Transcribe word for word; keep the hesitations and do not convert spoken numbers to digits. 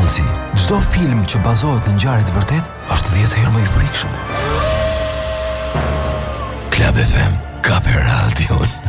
rëndësi. Çdo film që bazohet në ngjarje të vërtetë është dhjetë herë më i frikshëm. Club F M, Kape Radio.